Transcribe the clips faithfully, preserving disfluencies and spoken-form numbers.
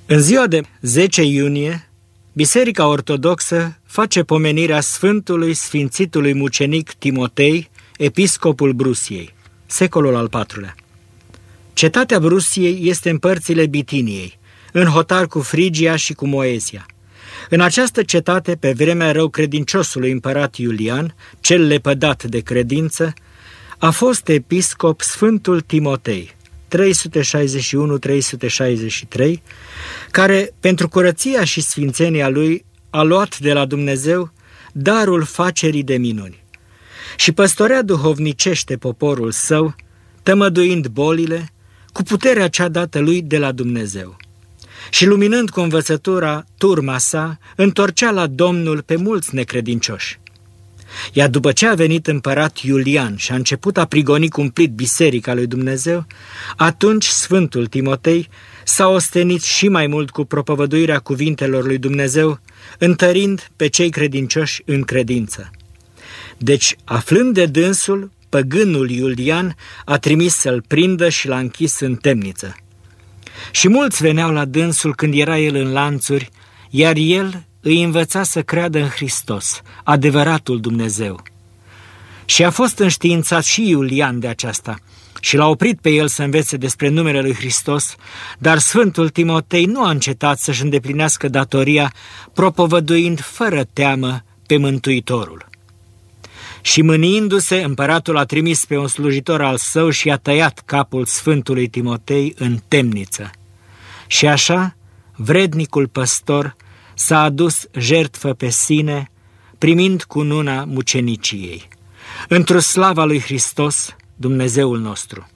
În ziua de zece iunie, Biserica Ortodoxă face pomenirea Sfântului Sfințitului Mucenic Timotei, episcopul Brusiei, secolul al patrulea. Cetatea Brusiei este în părțile Bitiniei, în hotar cu Frigia și cu Moezia. În această cetate, pe vremea răucredinciosului împărat Iulian, cel lepădat de credință, a fost episcop Sfântul Timotei, trei sute șaizeci și unu - trei sute șaizeci și trei, care, pentru curăția și sfințenia lui, a luat de la Dumnezeu darul facerii de minuni și păstorea duhovnicește poporul său, tămăduind bolile, cu puterea cea dată lui de la Dumnezeu. Și luminând cu învățătura turma sa, întorcea la Domnul pe mulți necredincioși. Iar după ce a venit împărat Iulian și a început a prigoni cumplit biserica lui Dumnezeu, atunci Sfântul Timotei s-a ostenit și mai mult cu propovăduirea cuvintelor lui Dumnezeu, întărind pe cei credincioși în credință. Deci, aflând de dânsul, păgânul Iulian a trimis să-l prindă și l-a închis în temniță. Și mulți veneau la dânsul când era el în lanțuri, iar el îi învăța să creadă în Hristos, adevăratul Dumnezeu. Și a fost înștiințat și Iulian de aceasta și l-a oprit pe el să învețe despre numele lui Hristos, dar Sfântul Timotei nu a încetat să-și îndeplinească datoria, propovăduind fără teamă pe Mântuitorul. Și mâniindu-se, împăratul a trimis pe un slujitor al său și a tăiat capul Sfântului Timotei în temniță. Și așa, vrednicul păstor s-a adus jertfă pe sine, primind cununa muceniciei, într-o slava lui Hristos, Dumnezeul nostru.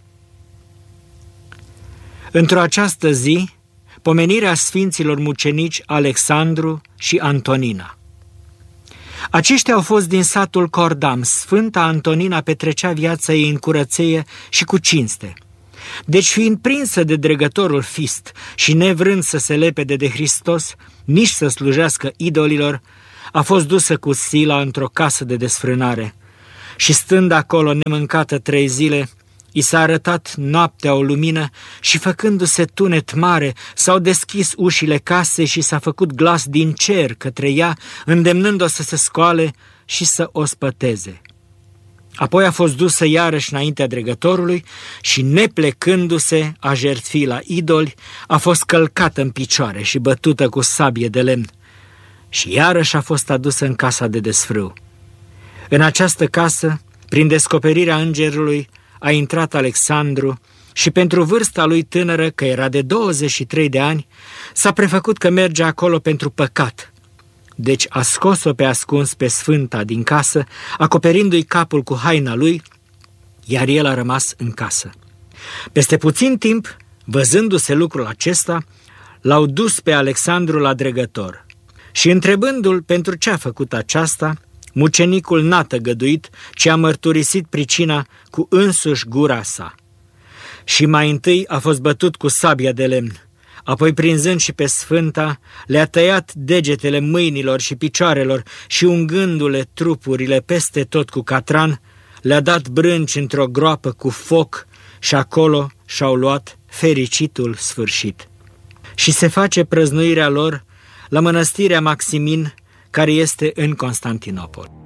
Într-o această zi, pomenirea sfinților mucenici Alexandru și Antonina. Aceștia au fost din satul Cordam. Sfânta Antonina petrecea viața ei în curățenie și cu cinste. Deci, fiind prinsă de dregătorul Fist și nevrând să se lepede de Hristos, nici să slujească idolilor, a fost dusă cu sila într-o casă de desfrânare. Și stând acolo nemâncată trei zile, i s-a arătat noaptea o lumină și, făcându-se tunet mare, s-au deschis ușile casei și s-a făcut glas din cer către ea, îndemnând-o să se scoale și să o spăteze. Apoi a fost dusă iarăși înaintea dregătorului și, neplecându-se a jertfi la idoli, a fost călcată în picioare și bătută cu sabie de lemn. Și iarăși a fost adusă în casa de desfrâu. În această casă, prin descoperirea îngerului, a intrat Alexandru și pentru vârsta lui tânără, că era de douăzeci și trei de ani, s-a prefăcut că merge acolo pentru păcat. Deci a scos-o pe ascuns pe Sfânta din casă, acoperindu-i capul cu haina lui, iar el a rămas în casă. Peste puțin timp, văzându-se lucrul acesta, l-au dus pe Alexandru la dregător. Și întrebându-l pentru ce a făcut aceasta, mucenicul n-a tăgăduit, ci a mărturisit pricina cu însuși gura sa. Și mai întâi a fost bătut cu sabia de lemn, apoi prinzând și pe Sfânta, le-a tăiat degetele mâinilor și picioarelor și ungându-le trupurile peste tot cu catran, le-a dat brânci într-o groapă cu foc și acolo și-au luat fericitul sfârșit. Și se face prăznuirea lor la mănăstirea Maximin, care este în Constantinopol.